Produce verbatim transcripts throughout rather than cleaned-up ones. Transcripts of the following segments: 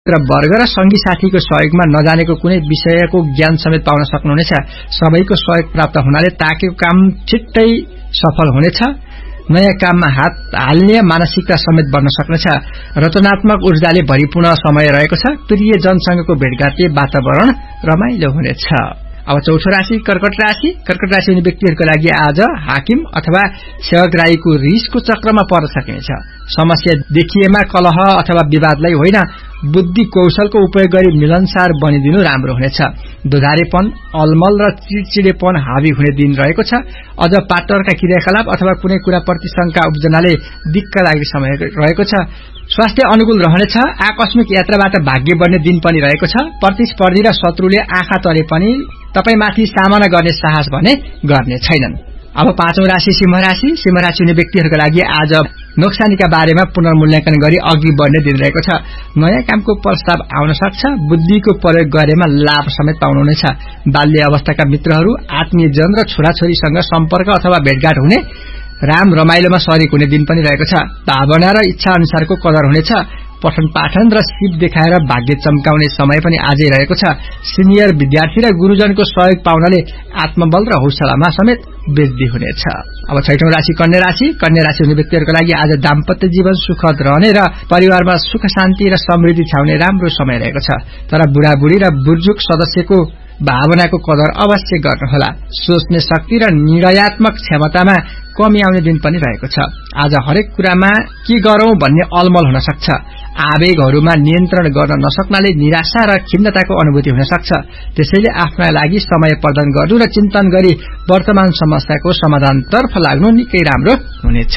वर्ग र संगी साथीको सहयोगमा नजानेको कुनै विषयको ज्ञान समेत पाउन सक्नुहुनेछ। सबैको सहयोग प्राप्त हुनाले ताकेको काम छिट्टै सफल हुनेछ। नयाँ काममा हात हाल्ने मानसिकता समेत बन्न सक्नेछ। रचनात्मक ऊर्जाले भरिपूर्ण समय रहेको छ। प्रिय जनसँगको भेटघाटले वातावरण रमाइलो हुनेछ। अब चौथो राशि कर्कट राशि। कर्कट राशि हुने व्यक्तिहरूको लागि आज हाकिम अथवा सेवाग्राहीको रिसको चक्रमा पर्न सकिनेछ। समस्या देखिएमा कलह अथवा विवादलाई होइन, बुद्धि कौशलको उपयोग गरी मिलनसार बनिदिनु राम्रो हुनेछ। दोधारेपन, अलमल र चिडचिडेपन हावी हुने दिन रहेको छ। अझ पार्टनरका क्रियाकलाप अथवा कुनै कुराप्रति शंका उब्जनाले दिक्क लाग्ने समय रहेको छ। स्वास्थ्य अनुकूल रहनेछ। आकस्मिक यात्राबाट भाग्य बढ्ने दिन पनि रहेको छ। प्रतिस्पर्धी र शत्रुले आँखा तले पनि तपाईमाथि सामना गर्ने साहस भने गर्ने छैनन्। अब पाँचौं राशि सिंह राशि। सिंह राशि हुने व्यक्तिहरूको लागि आज नोक्सानीका बारेमा पुनर्मूल्याङ्कन गरी अघि बढ्ने दिन रहेको छ। नयाँ कामको प्रस्ताव आउन सक्छ। बुद्धिको प्रयोग गरेमा लाभ समेत पाउनुहुनेछ। बाल्य अवस्थाका मित्रहरू, आत्मीयजन र छोराछोरीसँग सम्पर्क अथवा भेटघाट हुने, राम रमाइलोमा सरिक हुने दिन पनि रहेको छ। भावना र इच्छा अनुसारको कदर हुनेछ। पठन पाठन र सिप देखाएर भाग्य चम्काउने समय पनि आजै रहेको छ। सिनियर विद्यार्थी र गुरुजनको सहयोग पाउनाले आत्मबल र हौसलामा समेत वृद्धि हुनेछ। अब छैठौं राशि कन्या राशि। कन्या राशि हुने व्यक्तिहरूको लागि आज दाम्पत्य जीवन सुखद रहने र परिवारमा सुख शान्ति र समृद्धि छाउने राम्रो समय रहेको छ। तर बुढाबुढी र बुजुर्ग सदस्यको भावनाको कदर अवश्य गर्नुहोला। सोच्ने शक्ति र निर्णयात्मक क्षमतामा कमी आउने दिन पनि रहेको छ। आज हरेक कुरामा के गरौं भन्ने अलमल हुन सक्छ। आवेगहरूमा नियन्त्रण गर्न नसक्नाले निराशा र खिन्नताको अनुभूति हुन सक्छ। त्यसैले आफ्ना लागि समय प्रदान गर्नु र चिन्तन गरी वर्तमान समस्याको समाधानतर्फ लाग्नु निकै राम्रो हुनेछ।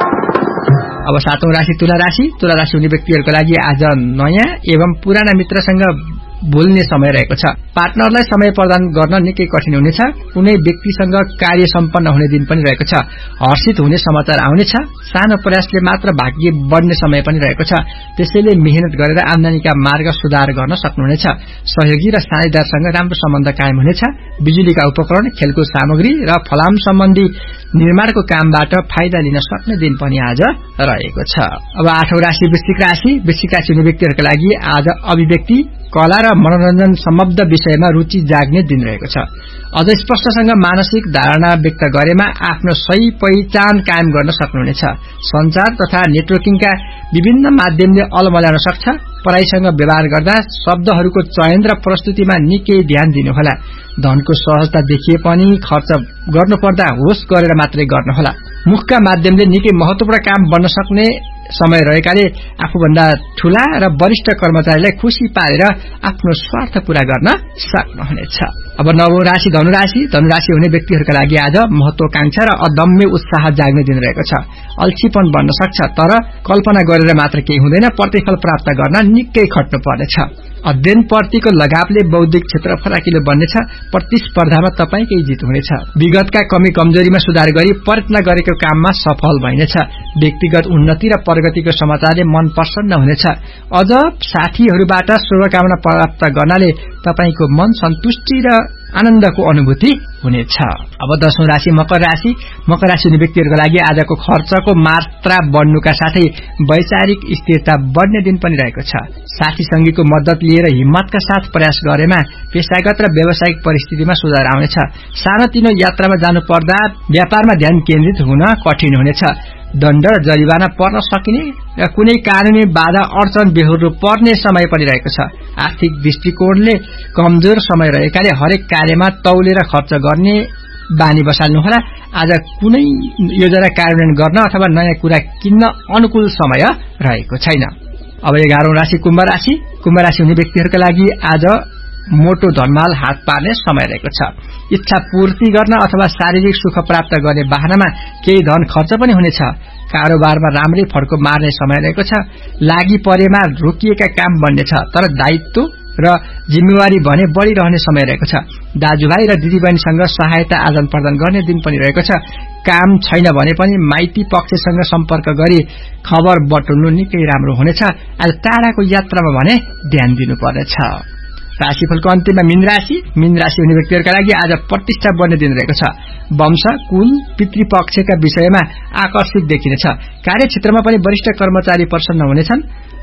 अब सातौं राशि तुला राशि। तुला राशि हुने व्यक्तिहरूको लागि आज नयाँ एवं पुराना मित्रसँग बोल्ने समय रहेको छ। पार्टनरलाई समय प्रदान गर्न निकै कठिन हुनेछ। कुनै व्यक्तिसँग कार्य सम्पन्न हुने दिन पनि रहेको छ। हर्षित हुने समाचार आउनेछ। सानो प्रयासले मात्र भाग्य बढ्ने समय पनि रहेको छ। त्यसैले मेहनत गरेर आम्दानीका मार्ग सुधार गर्न सक्नुहुनेछ। सहयोगी र साझेदारसँग राम्रो सम्बन्ध कायम हुनेछ। बिजुलीका उपकरण, खेलको सामग्री र फलाम सम्बन्धी निर्माणको कामबाट फाइदा लिन सक्ने दिन पनि आज रहेको छ। अब आठौं राशि वृश्चिक राशि। वृश्चिक राशि हुने व्यक्तिहरूका लागि आज अभिव्यक्ति, कला र मनोरञ्जन सम्बद्ध विषयमा रुचि जाग्ने दिन रहेको छ। अझ स्पष्टसँग मानसिक धारणा व्यक्त गरेमा आफ्नो सही पहिचान कायम गर्न सक्नुहुनेछ। संचार तथा नेटवर्किङका विभिन्न माध्यमले अलमल्याउन सक्छ। पढाइसँग व्यवहार गर्दा शब्दहरूको चयन र प्रस्तुतिमा निकै ध्यान दिनुहोला। धनको सहजता देखिए पनि खर्च गर्नुपर्दा होस गरेर मात्रै गर्नुहोला। मुखका माध्यमले निकै महत्वपूर्ण काम बन्न सक्ने समय रहेकाले आफूभन्दा ठूला र वरिष्ठ कर्मचारीलाई खुशी पारेर आफ्नो स्वार्थ पूरा गर्न सक्नुहुनेछ। अब नवौं राशि धनुराशि। धनुराशि हुने व्यक्तिहरूका लागि आज महत्वाकांक्षा र अदम्य उत्साह जाग्ने दिन रहेको छ। अल्छीपन बन्न सक्छ, तर कल्पना गरेर मात्र केही हुँदैन। प्रतिफल प्राप्त गर्न निकै खट्नु पर्नेछ। अध्ययन प्रतिको लगावले बौद्धिक क्षेत्र फराकिलो बन्नेछ। प्रतिस्पर्धामा तपाईकै जित हुनेछ। विगतका कमी कमजोरीमा सुधार गरी प्रयत्न गरेको काममा सफल भइनेछ। व्यक्तिगत उन्नति र प्रगतिको समाचारले मन प्रसन्न हुनेछ। अझ साथीहरूबाट शुभकामना प्राप्त गर्नाले तपाईको मन सन्तुष्टि र आनन्दको अनुभूति हुनेछ। अब दशौं राशि मकर राशि। मकर राशि हुने व्यक्तिहरूको लागि आजको खर्चको मात्रा बढ्नुका साथै वैचारिक स्थिरता बढ्ने दिन पनि रहेको छ। साथी संगीको मद्दत लिएर हिम्मतका साथ प्रयास गरेमा पेशागत र व्यावसायिक परिस्थितिमा सुधार आउनेछ। सानोतिनो यात्रामा जानु पर्दा व्यापारमा ध्यान केन्द्रित हुन कठिन हुनेछ। दण्ड र जरिवाना पर्न सकिने र कुनै कानूनी बाधा अडचन बेहोर्नु पर्ने समय पनि रहेको छ। आर्थिक दृष्टिकोणले कमजोर समय रहेकाले हरेक कार्यमा तौलेर खर्च गर्ने बानी बसाल्नुहोला। आज कुनै योजना कार्यान्वयन गर्न अथवा नयाँ कुरा किन्न अनुकूल समय रहेको छैन। अब एघारौं राशि कुम्भ राशि। कुम्भ राशि हुने व्यक्तिहरूका लागि आज मोटो धनमाल हात पार्ने समय रहेको छ। इच्छा पूर्ति गर्न अथवा शारीरिक सुख प्राप्त गर्ने बहानामा केही धन खर्च पनि हुनेछ। कारोबारमा राम्रै फड्को मार्ने समय रहेको छ। लागि परेमा रोकिएका काम बन्नेछ, तर दायित्व र जिम्मेवारी भने बढ़िरहने समय रहेको छ। दाजुभाइ र दिदीबहिनीसँग सहायता आदान प्रदान गर्ने दिन पनि रहेको छ। काम छैन भने पनि माइती पक्षसँग सम्पर्क गरी खबर बटुल्नु निकै राम्रो हुनेछ। आज टाढाको यात्रामा भने ध्यान दिनुपर्नेछ। राशिफलको अन्त्यमा मीन राशि। मीन राशि हुने व्यक्तिहरूका लागि आज प्रतिष्ठा बढ्ने दिन रहेको छ। वंश, कुल, पितृपक्षका विषयमा आकर्षित देखिनेछ। कार्यक्षेत्रमा पनि वरिष्ठ कर्मचारी प्रसन्न हुनेछन्।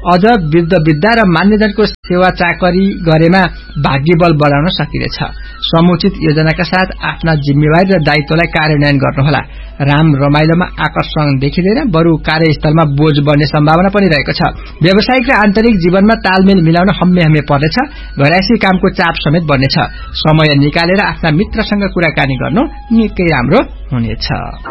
अझ वृद्ध वृद्धा र मान्यजनको सेवा चाकरी गरेमा भाग्यबल बढाउन सकिनेछ। समुचित योजनाका साथ आफ्ना जिम्मेवारी र दायित्वलाई कार्यान्वयन गर्नुहोला। राम रमाइलोमा आकर्षण देखिँदैन, बरु कार्यस्थलमा बोझ बढ्ने सम्भावना पनि रहेको छ। व्यावसायिक र आन्तरिक जीवनमा तालमेल मिलाउन हम्मे हम्मे पर्नेछ। घरायसी कामको चाप समेत बढ्नेछ। समय निकालेर आफ्ना मित्रसँग कुराकानी गर्नु निकै राम्रो हुनेछ।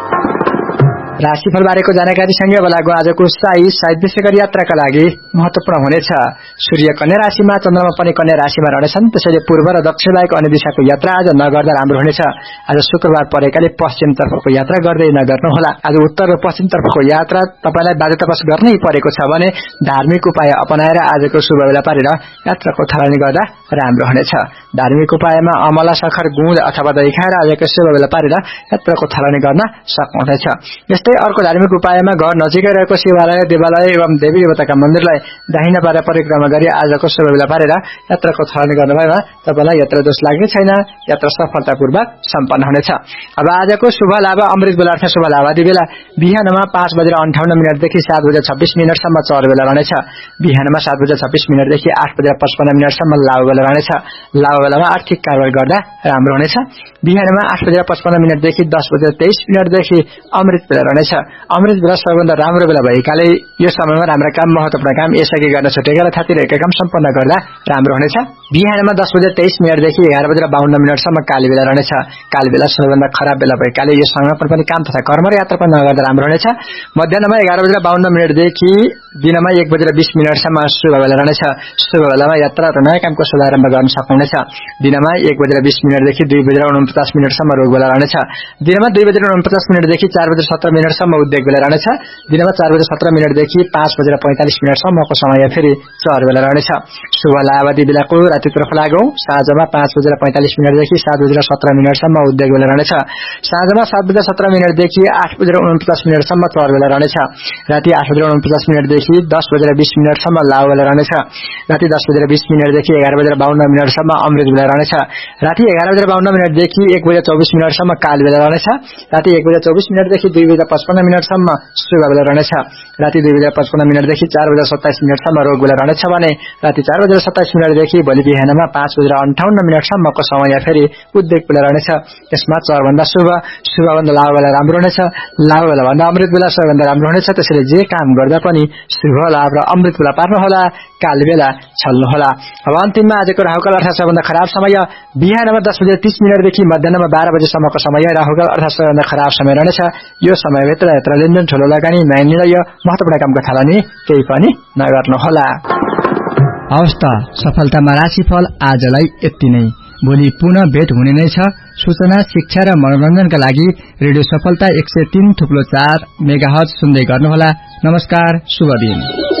राशिफल बारेको जानकारीसँगै अब लागू आजको साई सात विषयगरी यात्राका लागि महत्वपूर्ण हुनेछ। सूर्य कन्या राशिमा, चन्द्रमा पनि कन्या राशिमा रहनेछन्। त्यसैले पूर्व र दक्षिण बाहेक अन्य दिशाको यात्रा आज नगर्दा राम्रो हुनेछ। आज शुक्रबार परेकाले पश्चिमतर्फको यात्रा गर्दै नगर्नुहोला। आज उत्तर र पश्चिमतर्फको यात्रा तपाईलाई बाध्यतावश गर्नै परेको छ भने धार्मिक उपाय अपनाएर आजको शुभ बेला पारेर यात्राको थालनी गर्दा राम्रो हुनेछ। धार्मिक उपायमा अमला, सखर, गुँड अथवा दही खाएर आजको शुभ बेला पारेर यात्राको थालनी गर्न सक्नुहुनेछ। यस्तै अर्को धार्मिक उपायमा घर नजिकै रहेको शिवालय, देवालय एवं देवी देवताका मन्दिरलाई दाहिना पारा परिक्रमा गरी आजको शुभ बेला पारेर यात्राको थालनी गर्नुभएमा तपाईलाई यात्रा दोष लाग्ने छैन। यात्रा सफलतापूर्वक सम्पन्न हुनेछ। अब आजको शुभ लाभ अमृत बेला अर्थ शुभ लाभ आदि बेला बिहानमा पाँच बजेर अन्ठाउन्न मिनटदेखि सात बजेर छब्बीस मिनटसम्म चर बेला रहनेछ। बिहानमा सात बजेर छब्बीस मिनटदेखि आठ बजेर पचपन्न मिनटसम्म लाभ बेला रहनेछ। लाभ बेलामा आर्थिक कारबार गर्दा राम्रो हुनेछ। बिहानमा आठ बजेर पचपन्न मिनटदेखि दस बजेर तेइस मिनटदेखि अमृत बेला रहनेछ। अमृत बेला सबैभन्दा राम्रो बेला भएकाले यो समयमा राम्रा काम, महत्वपूर्ण काम, यसअघि गर्न छुटेका र थाती रहेका काम सम्पन्न गर्दा राम्रो हुनेछ। बिहानमा दस बजेर तेइस मिनटदेखि एघार बजेर बाहन्न मिनटसम्म काली बेला रहनेछ। काली बेला सबैभन्दा खराब बेला भएकाले यो समयमा पनि काम तथा कर्म र यात्रा पनि नगर्दा राम्रो हुनेछ। मध्याहमा एघार बजेर बाहन्न मिनटदेखि दिनमा एक बजेर बीस मिनटसम्म शुभ बेला रहनेछ। शुभ बेलामा यात्रा र नयाँ कामको शुभारम्भ गर्न सक्नुहुनेछ। दिनमा एक बजेर बीस मिनटदेखि दुई बजेर उनपचास मिनटसम्म रोग बेला रहनेछ। दिनमा दुई बजेर उनपचास मिनटदेखि चार बजेर सत्र मिनटसम्म उद्योग बेला रहनेछ। दिनमा चार बजेर सत्र मिनटदेखि पाँच बजेर पैंतालिस मिनटसम्मको समय फेरि चर बेला रहनेछ। शुभ लाभावधि बेलाको रातितर्फ लागौं। साँझमा पाँच बजेर पैंतालिस मिनटदेखि सात बजेर सत्र मिनटसम्म उद्योग बेला रहनेछ। साँझमा सात बजेर सत्र मिनटदेखि आठ बजेर उनपचास मिनटसम्म चर बेला रहनेछ। राति आठ बजेर उनपचास मिनटदेखि दस बजेर बीस मिनटसम्म लाभ बेला रहनेछ। राति दस बजेर बीस मिनटदेखि एघार बजेर बाहन्न मिनटसम्म अमृत बेला रहनेछ। राति एघार बजेर बाहन्न मिनटदेखि एक बजेर चौबिस मिनटसम्म काल बेला रहनेछ। राति एक बजेर चौबिस मिनटदेखि दुई बजेर पचपन्न मिनटसम्म शुभ बेला रहनेछ। राति दुई बजेर पचपन्न मिनटदेखि चार बजेर सत्ताइस मिनटसम्म रोग बेला रहनेछ भने राति चार बजेर सत्ताइस मिनटदेखि भोलि बिहानमा पाँच बजेर अन्ठाउन्न मिनटसम्मको समय फेरि उद्योग बेला रहनेछ। यसमा चरभन्दा शुभ, शुभभन्दा लाभ बेला राम्रो हुनेछ। लाभ बेला भन्दा अमृत बेला सबैभन्दा राम्रो हुनेछ। त्यसैले जे काम गर्दा पनि शुभ लाभ र अमृत बेला पार्नुहोला, काल बेला छल्नुहोला। अब अन्तिममा आजको राहुकाल अर्थात् सबैभन्दा खराब समय बिहानमा दस बजेर तीस मिनटदेखि मध्याहमा बाह्र बजेसम्मको समय राहुकाल अर्थात् सबैभन्दा खराब समय रहनेछ। यो समयभित्र यात्रा, लेनदेन, ठूलो लगानी, नयाँ निर्णय, महत्वपूर्ण कामको थालनी केही पनि नगर्नुहोला। हवस् त, सफलतामा राशिफल आजलाई यति नै। भोलि पुनः भेट हुने नै छ। सूचना, शिक्षा र मनोरञ्जनका लागि रेडियो सफलता एक सय तीन थुप्लो चार मेगाहर्ज सुन्दै गर्नुहोला। नमस्कार, शुभ दिन।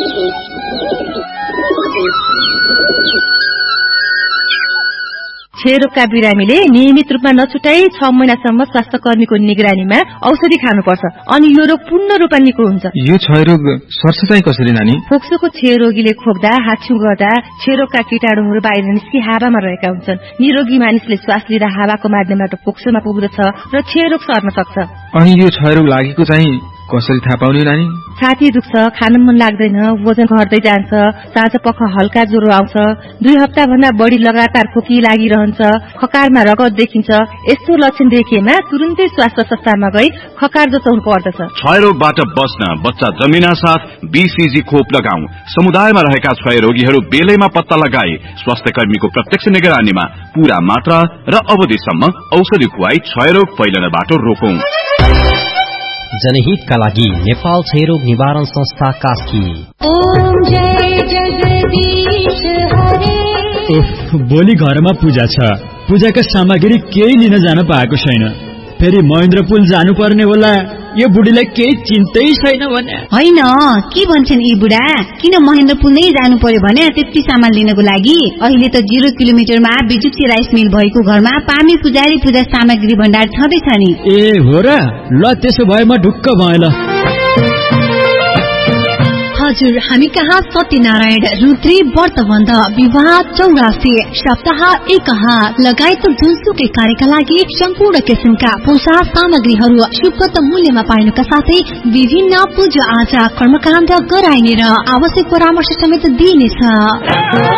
क्षयरोगका बिरामीले नियमित रूपमा नछुटाई छ महिनासम्म स्वास्थ्य कर्मीको निगरानीमा औषधि खानुपर्छ अनि यो रोग पूर्ण रूपमा निको हुन्छ। यो क्षयरोग सर्छ चाहिँ कसरी नानी? फोक्सोको क्षयरोगीले खोक्दा, हाच्छिउ गर्दा क्षयरोगका कीटाणुहरू बाहिर निस्कि हावामा रहेका हुन्छन्। निरोगी मानिसले श्वास लिँदा हावाको माध्यमबाट फोक्सोमा पुग्दछ र क्षयरोग सर्न सक्छ। अनि यो क्षयरोग लागेको चाहिँ कसरी थाहा पाउने नानी? छाती दुख्छ, खान मन लाग्दैन, वजन घट्दै जान्छ, साँझ पख हल्का ज्वरो आउँछ, दुई हप्ता भन्दा बढी लगातार खोकी लागिरहन्छ, खकारमा रगत देखिन्छ। यस्तो लक्षण देखिएमा तुरुन्तै स्वास्थ्य संस्थामा गई खकार जचाउनु पर्दछ। क्षयरोगबाट बच्न बच्चा जन्मिना साथ बीसीजी खोप लगाऊ। समुदायमा रहेका क्षय रोगीहरू बेलैमा पत्ता लगाए स्वास्थ्य कर्मीको प्रत्यक्ष निगरानीमा पूरा मात्रा र अवधिसम्म औषधि खुवाई क्षयरोग फैलनबाट रोकौं। जनहितका लागि नेपाल क्षयरोग निवारण संस्था कास्की। ओम जय जगदीश हरे। भोलि घरमा पूजा छ। पूजाका सामग्री केही लिन जान पाएको छैन। फेरि महेन्द्रपुल जानुपर्ने होला। यो बुढीलाई केही चिन्तै छैन भने होइन। के भन्छन् यी बुढा? किन महेन्द्रपुल नै जानु पर्यो भने त्यति सामान लिनको लागि? अहिले त जिरो किलोमिटरमा बिजुक्सी राइस मिल भएको घरमा पामी पुजारी पूजा सामग्री भण्डार छँदैछ नि। ए हो र? ल त्यसो भए म ढुक्क भएँ। ल हजुर, हामी कहाँ सत्यनारायण, रुद्री, व्रतबन्ध, विवाह, चौरासी, सप्ताह एकहा लगायत जुनसुकै कार्यका लागि सम्पूर्ण किसिमका पूजा सामग्रीहरू सुपथ मूल्यमा पाइनुका साथै विभिन्न पूजा आजा कर्मकाण्ड गराइने र आवश्यक परामर्श समेत दिइनेछ।